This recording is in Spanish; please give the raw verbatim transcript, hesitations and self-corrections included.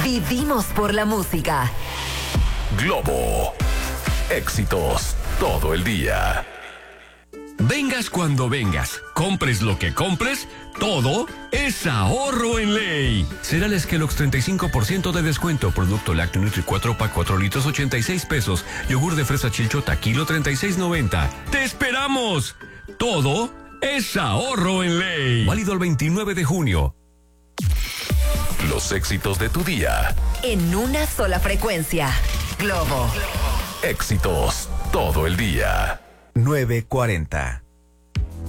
Vivimos por la música. Globo. Éxitos todo el día. Vengas cuando vengas, compres lo que compres, todo es ahorro en ley. Cereales Kellogg's treinta y cinco por ciento de descuento. Producto lácteo Nutri cuatro pack cuatro litros ochenta y seis pesos. Yogur de fresa Chilchota kilo treinta y seis noventa. ¡Te esperamos! Todo es ahorro en ley. Válido el veintinueve de junio. Los éxitos de tu día. En una sola frecuencia. Globo. Éxitos todo el día. nueve cuarenta.